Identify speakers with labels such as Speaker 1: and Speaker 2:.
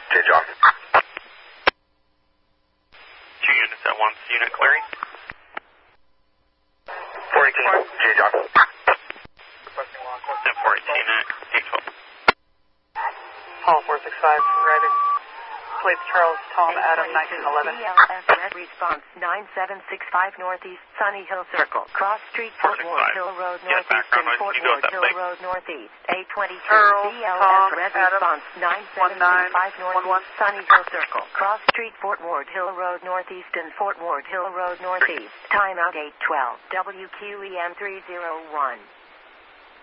Speaker 1: J-John.
Speaker 2: 2 units at once, unit clearing.
Speaker 1: 418, J-John.
Speaker 3: Requesting law enforcement.
Speaker 2: 418 at 812.
Speaker 4: Hall 465, arriving. Plates Charles Tom Adam 1911.
Speaker 5: DLS Red Response 9765 Northeast Sunny Hill Circle. Cross Street, Fort Ward Hill Road
Speaker 2: Yes,
Speaker 5: Northeast and
Speaker 2: background
Speaker 5: Fort
Speaker 2: noise. You go
Speaker 5: Ward
Speaker 2: with that
Speaker 5: Hill
Speaker 2: plate.
Speaker 5: Road Northeast. A22
Speaker 4: Charles
Speaker 5: DLS
Speaker 4: Tom
Speaker 5: Red
Speaker 4: Adam
Speaker 5: Response 9765 Northeast Sunny Hill Circle. Cross Street, Fort Ward Hill Road Northeast and Fort Ward Hill Road Northeast. Timeout 812. WQEM 301.